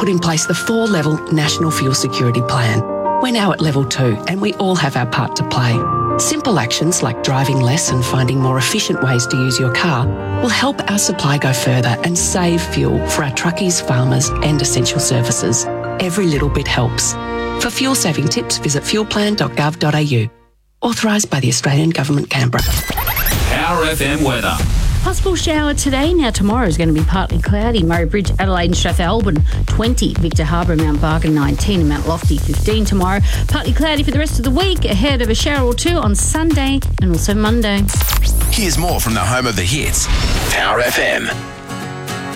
put in place the 4-level National Fuel Security Plan. We're now at level 2 and we all have our part to play. Simple actions like driving less and finding more efficient ways to use your car will help our supply go further and save fuel for our truckies, farmers and essential services. Every little bit helps. For fuel saving tips, visit fuelplan.gov.au. Authorised by the Australian Government, Canberra. Power FM weather. Possible shower today. Now tomorrow is going to be partly cloudy. Murray Bridge, Adelaide and Strathalbyn 20. Victor Harbour, Mount Barker 19 and Mount Lofty 15 tomorrow. Partly cloudy for the rest of the week, ahead of a shower or two on Sunday and also Monday. Here's more from the home of the hits. Power FM.